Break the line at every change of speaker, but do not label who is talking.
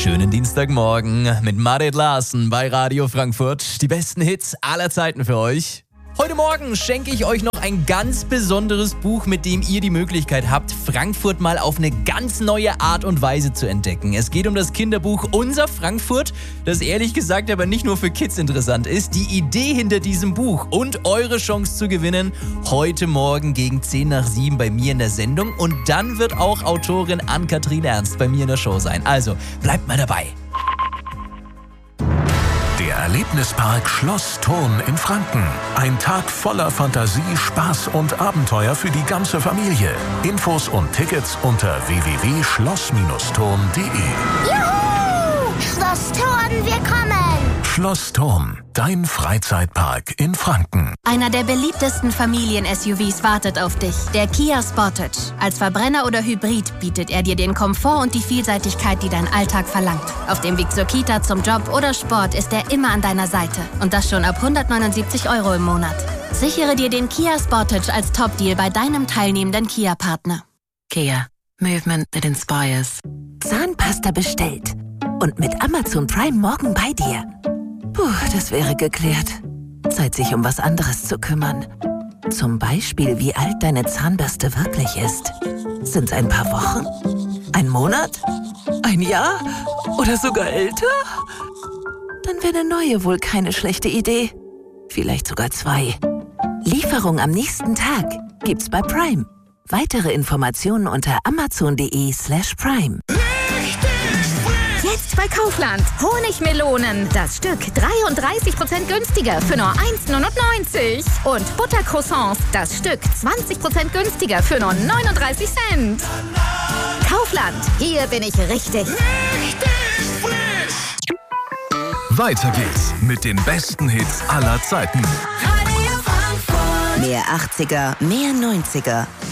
Schönen Dienstagmorgen mit Marit Larsen bei Radio Frankfurt. Die besten Hits aller Zeiten für euch. Heute Morgen schenke ich euch noch ein ganz besonderes Buch, mit dem ihr die Möglichkeit habt, Frankfurt mal auf eine ganz neue Art und Weise zu entdecken. Es geht um das Kinderbuch Unser Frankfurt, das ehrlich gesagt aber nicht nur für Kids interessant ist. Die Idee hinter diesem Buch und eure Chance zu gewinnen, heute Morgen gegen 10 nach 7 bei mir in der Sendung. Und dann wird auch Autorin Ann-Kathrin Ernst bei mir in der Show sein. Also bleibt mal dabei.
Der Erlebnispark Schloss Thurn in Franken. Ein Tag voller Fantasie, Spaß und Abenteuer für die ganze Familie. Infos und Tickets unter www.schloss-thurn.de.
Juhu! Schloss Thurn, wir kommen!
Schloss Thurn, dein Freizeitpark in Franken.
Einer der beliebtesten Familien-SUVs wartet auf dich, der Kia Sportage. Als Verbrenner oder Hybrid bietet er dir den Komfort und die Vielseitigkeit, die dein Alltag verlangt. Auf dem Weg zur Kita, zum Job oder Sport ist er immer an deiner Seite. Und das schon ab 179 € im Monat. Sichere dir den Kia Sportage als Top-Deal bei deinem teilnehmenden Kia-Partner.
Kia. Movement that inspires.
Zahnpasta bestellt. Und mit Amazon Prime morgen bei dir. Puh, das wäre geklärt. Zeit, sich um was anderes zu kümmern. Zum Beispiel, wie alt deine Zahnbürste wirklich ist. Sind's ein paar Wochen? Ein Monat? Ein Jahr? Oder sogar älter? Dann wäre eine neue wohl keine schlechte Idee. Vielleicht sogar 2. Lieferung am nächsten Tag gibt's bei Prime. Weitere Informationen unter amazon.de/prime.
Jetzt bei Kaufland. Honigmelonen. Das Stück 33% günstiger für nur 1,99 €. Und Buttercroissants. Das Stück 20% günstiger für nur 39 Cent. Kaufland. Hier bin ich richtig.
Weiter geht's mit den besten Hits aller Zeiten.
Mehr 80er, mehr 90er.